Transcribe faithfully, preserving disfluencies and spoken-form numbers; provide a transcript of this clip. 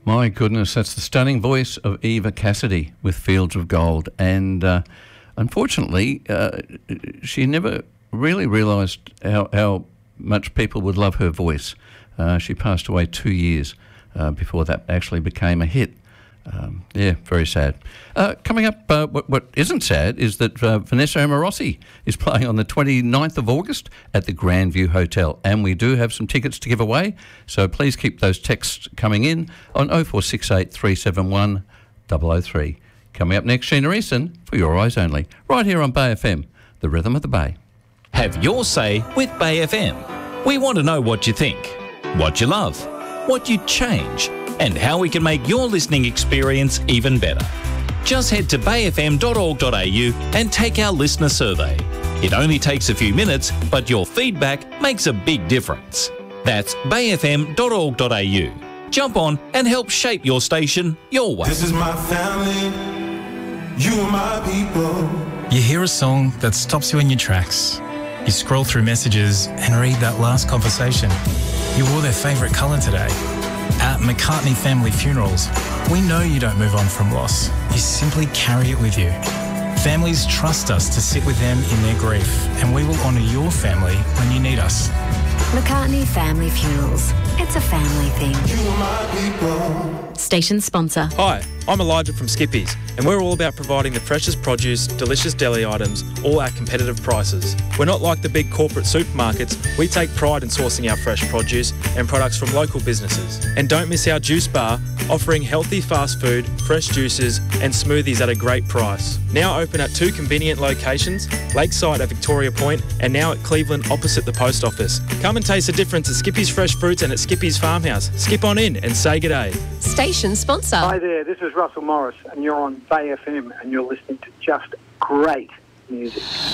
My goodness, that's the stunning voice of Eva Cassidy with Fields of Gold. And uh, unfortunately, uh, she never really realised how, how much people would love her voice. Uh, she passed away two years uh, before that actually became a hit. Um, yeah, very sad. Uh, coming up, uh, what, what isn't sad is that uh, Vanessa Amorosi is playing on the twenty-ninth of August at the Grandview Hotel, and we do have some tickets to give away, so please keep those texts coming in on oh four six eight, three seven one, double oh three. Coming up next, Sheena Easton for Your Eyes Only, right here on Bay F M, the rhythm of the Bay. Have your say with Bay F M. We want to know what you think, what you love, what you'd change, and how we can make your listening experience even better. Just head to bay f m dot org dot a u and take our listener survey. It only takes a few minutes, but your feedback makes a big difference. That's bay f m dot org dot a u. Jump on and help shape your station your way. This is my family, you are my people. You hear a song that stops you in your tracks. You scroll through messages and read that last conversation. You wore their favourite colour today. At McCartney Family Funerals, we know you don't move on from loss. You simply carry it with you. Families trust us to sit with them in their grief, and we will honour your family when you need us. McCartney Family Funerals. It's a family thing. You are my people. Station sponsor. Hi, I'm Elijah from Skippies, and we're all about providing the freshest produce, delicious deli items, all at competitive prices. We're not like the big corporate supermarkets. We take pride in sourcing our fresh produce and products from local businesses. And don't miss our juice bar, offering healthy fast food, fresh juices and smoothies at a great price. Now open at two convenient locations, Lakeside at Victoria Point and now at Cleveland opposite the post office. Come and taste the difference at Skippy's Fresh Fruits and at Skippy's Farmhouse. Skip on in and say g'day. Station sponsor. Hi there, this is Russell Morris and you're on Bay F M and you're listening to just great music.